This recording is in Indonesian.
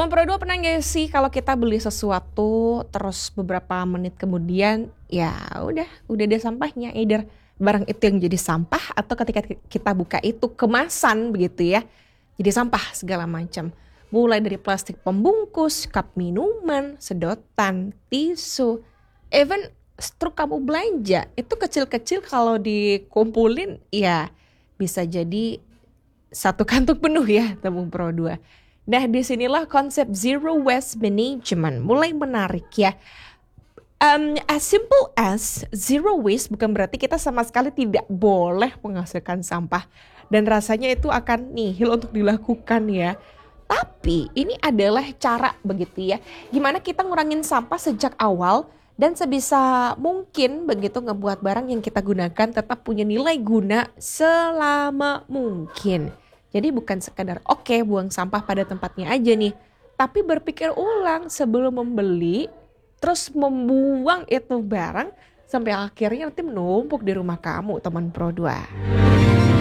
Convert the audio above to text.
Teman Pro 2 pernah gak sih kalau kita beli sesuatu terus beberapa menit kemudian ya udah ada sampahnya, either barang itu yang jadi sampah atau ketika kita buka itu kemasan begitu ya, jadi sampah segala macam. Mulai dari plastik pembungkus, cup minuman, sedotan, tisu, even struk kamu belanja itu kecil-kecil kalau dikumpulin ya bisa jadi satu kantung penuh ya Teman Pro 2. Nah, disinilah konsep zero waste management mulai menarik ya. As simple as zero waste bukan berarti kita sama sekali tidak boleh menghasilkan sampah dan rasanya itu akan nihil untuk dilakukan ya. Tapi ini adalah cara begitu ya. Gimana kita ngurangin sampah sejak awal dan sebisa mungkin begitu ngebuat barang yang kita gunakan tetap punya nilai guna selama mungkin. Jadi bukan sekadar buang sampah pada tempatnya aja nih. Tapi berpikir ulang sebelum membeli, terus membuang itu barang sampai akhirnya nanti menumpuk di rumah kamu Teman Pro 2.